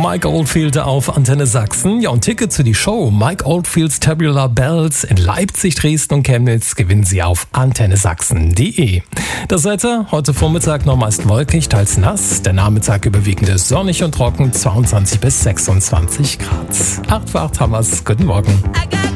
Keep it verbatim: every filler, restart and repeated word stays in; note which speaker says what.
Speaker 1: Mike Oldfield auf Antenne Sachsen. Ja, und Ticket zu die Show Mike Oldfields Tabular Bells in Leipzig, Dresden und Chemnitz gewinnen Sie auf antenne sachsen punkt de. Das Wetter, heute Vormittag noch meist wolkig, teils nass. Der Nachmittag überwiegend sonnig und trocken, zweiundzwanzig bis sechsundzwanzig Grad. acht vor acht haben wir's. Guten Morgen.